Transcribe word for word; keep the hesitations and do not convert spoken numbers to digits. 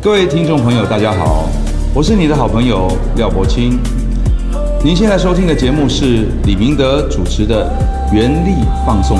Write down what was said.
各位听众朋友，大家好，我是你的好朋友廖柏清。您现在收听的节目是李明德主持的《原力放送